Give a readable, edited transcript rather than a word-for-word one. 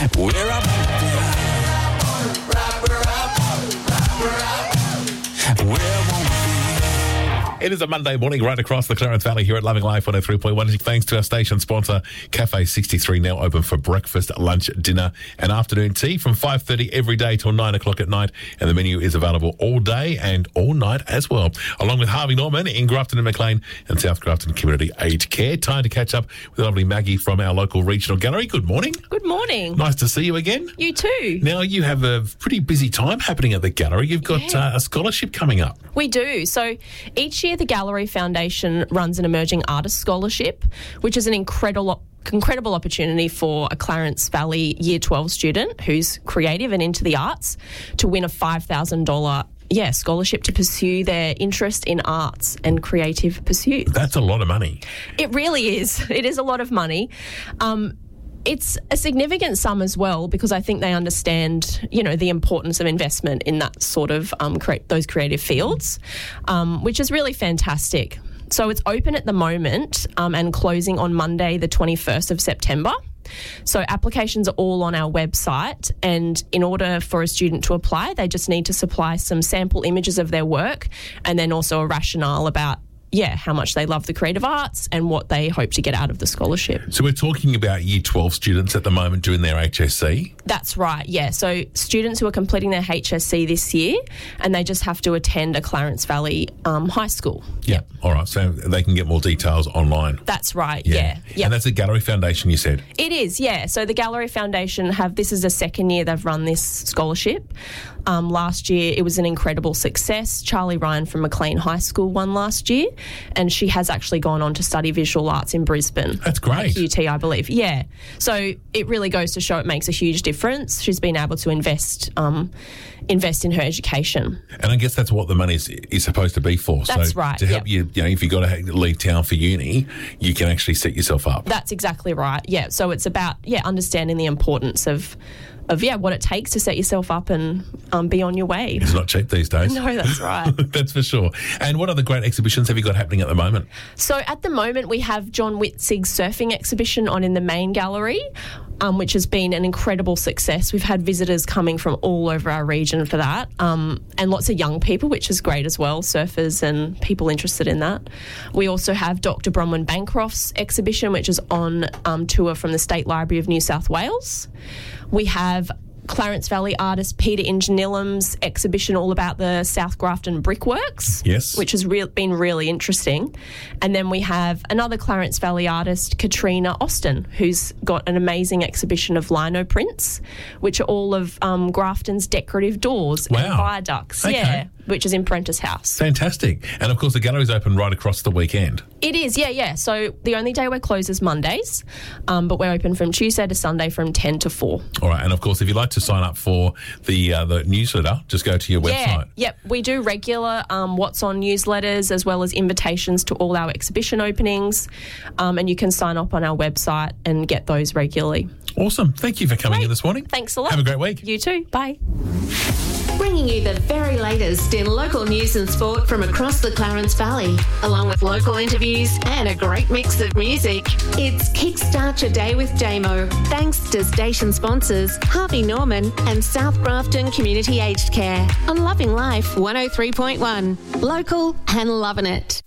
where I where I won't be. It is a Monday morning right across the Clarence Valley here at Loving Life 103.1. Thanks to our station sponsor, Cafe 63, now open for breakfast, lunch, dinner and afternoon tea from 5:30 every day till 9 o'clock at night. And the menu is available all day and all night as well. Along with Harvey Norman in Grafton and Maclean and South Grafton Community Aged Care. Time to catch up with the lovely Maggie from our local regional gallery. Good morning. Good morning. Nice to see you again. You too. Now, you have a pretty busy time happening at the gallery. You've got a scholarship coming up. We do. So each year the Gallery Foundation runs an Emerging Artist Scholarship, which is an incredible opportunity for a Clarence Valley Year 12 student who's creative and into the arts to win a $5,000 scholarship to pursue their interest in arts and creative pursuits. That's a lot of money. It really is. It is a lot of money. It's a significant sum as well because I think they understand, the importance of investment in that sort of those creative fields, which is really fantastic. So it's open at the moment and closing on Monday, the 21st of September. So applications are all on our website, and in order for a student to apply, they just need to supply some sample images of their work and then also a rationale about how much they love the creative arts and what they hope to get out of the scholarship. So we're talking about Year 12 students at the moment doing their HSC? That's right, yeah. So students who are completing their HSC this year and they just have to attend a Clarence Valley high school. Yeah, all right. So they can get more details online. That's right, yeah. And that's the Gallery Foundation, you said? It is, yeah. So the Gallery Foundation this is the second year they've run this scholarship. Last year it was an incredible success. Charlie Ryan from Maclean High School won last year, and she has actually gone on to study visual arts in Brisbane. That's great. At UT, I believe. Yeah. So it really goes to show it makes a huge difference. She's been able to invest in her education. And I guess that's what the money is supposed to be for. That's right. To help you, if you've got to leave town for uni, you can actually set yourself up. That's exactly right. Yeah. So it's about, understanding the importance of what it takes to set yourself up and be on your way. It's not cheap these days. No, that's right. That's for sure. And what other great exhibitions have you got happening at the moment? So at the moment we have John Witzig's surfing exhibition on in the main gallery, which has been an incredible success. We've had visitors coming from all over our region for that, and lots of young people, which is great as well, surfers and people interested in that. We also have Dr. Bronwyn Bancroft's exhibition, which is on tour from the State Library of New South Wales. We have Clarence Valley artist Peter Ingenilum's exhibition all about the South Grafton brickworks, which has been really interesting. And then we have another Clarence Valley artist, Katrina Austin, who's got an amazing exhibition of lino prints, which are all of Grafton's decorative doors and viaducts. Okay. Yeah, which is in Prentice House. Fantastic. And of course the gallery's open right across the weekend. It is, yeah. So the only day we're closed is Mondays, but we're open from Tuesday to Sunday from 10 to 4. All right, and of course if you'd like to sign up for the newsletter, just go to your website. Yep. We do regular What's On newsletters as well as invitations to all our exhibition openings, and you can sign up on our website and get those regularly. Awesome. Thank you for coming in this morning. Thanks a lot. Have a great week. You too. Bye. Bringing you the very latest in local news and sport from across the Clarence Valley, along with local interviews and a great mix of music. It's Kickstart Your Day with Damo, thanks to station sponsors Harvey Norman and South Grafton Community Aged Care on Loving Life 103.1. Local and loving it.